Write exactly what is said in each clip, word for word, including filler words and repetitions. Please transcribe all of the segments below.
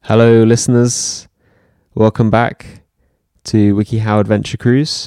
Hello, listeners. Welcome back to WikiHow Adventure Cruise.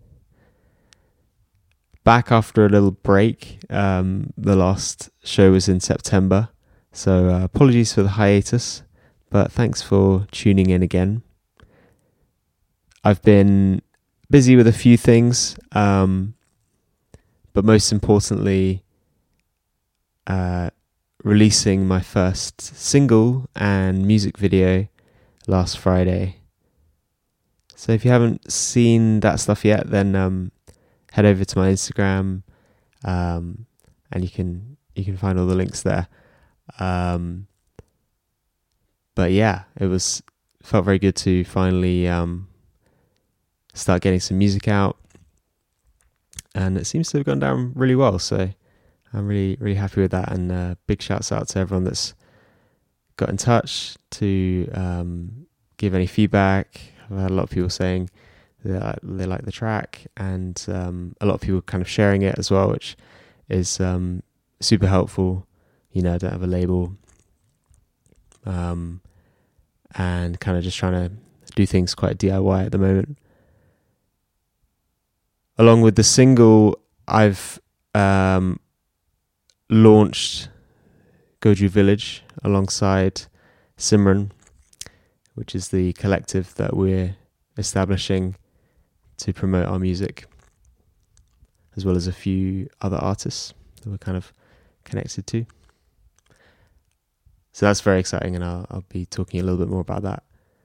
Back after a little break. Um, the last show was in September, so uh, apologies for the hiatus, but thanks for tuning in again. I've been busy with a few things, um, but most importantly, uh, releasing my first single and music video last Friday. So if you haven't seen that stuff yet, then um, head over to my Instagram, um, and you can you can find all the links there. Um, but yeah, it was felt very good to finally um, start getting some music out, and it seems to have gone down really well. So I'm really, really happy with that, and uh, big shouts out to everyone that's got in touch to um, give any feedback. I've had a lot of people saying they like, they like the track, and um, a lot of people kind of sharing it as well, which is um, super helpful. You know, I don't have a label, um, and kind of just trying to do things quite D I Y at the moment. Along with the single, I've um, launched Goju Village alongside Simran, which is the collective that we're establishing to promote our music, as well as a few other artists that we're kind of connected to. So that's very exciting, and I'll, I'll be talking a little bit more about that.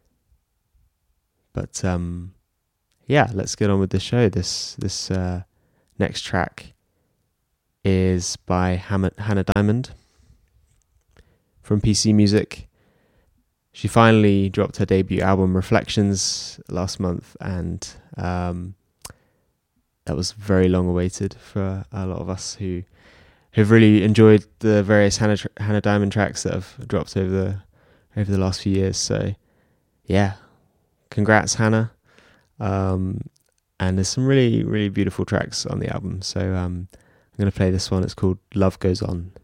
But um, yeah, let's get on with the show. This this uh, next track is by Hannah Diamond from P C Music. She finally dropped her debut album Reflections last month, and um, that was very long awaited for a lot of us who have really enjoyed the various Hannah, Hannah Diamond tracks that have dropped over the over the last few years. So yeah, congrats, Hannah. Um, and there's some really, really beautiful tracks on the album. So um, I'm going to play this one. It's called Love Goes On.